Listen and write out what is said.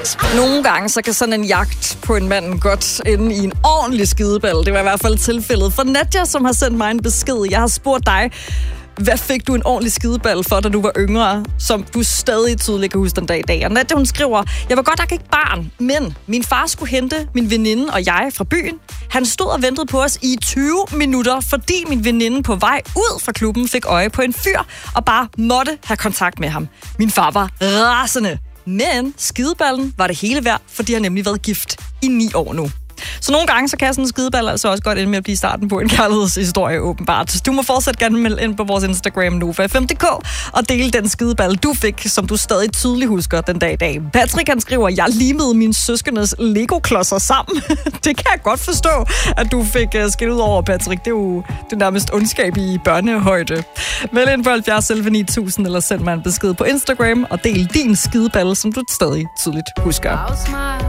Nogle gange så kan sådan en jagt på en mand godt ende i en ordentlig skideball. Det var i hvert fald tilfældet for Nadja, som har sendt mig en besked. Jeg har spurgt dig, hvad fik du en ordentlig skideball for, da du var yngre, som du stadig tydeligt kan huske den dag i dag? Og Nadja, hun skriver, jeg var godt nok ikke barn, men min far skulle hente min veninde og jeg fra byen. Han stod og ventede på os i 20 minutter, fordi min veninde på vej ud fra klubben fik øje på en fyr og bare måtte have kontakt med ham. Min far var rasende. Men skideballen var det hele værd, for de har nemlig været gift i 9 år nu. Så nogle gange så kan sådan en skideball altså også godt ende med at blive starten på en kærlighedshistorie, åbenbart. Du må fortsat gerne melde ind på vores Instagram Nova5.dk og dele den skideball, du fik, som du stadig tydeligt husker den dag i dag. Patrick, han skriver, jeg limede mine søskendes Lego-klodser sammen. Det kan jeg godt forstå, at du fik skidt ud over, Patrick. Det er jo nærmest ondskab i børnehøjde. Meld ind på 70 11 9000 eller send mig en besked på Instagram og del din skideball, som du stadig tydeligt husker.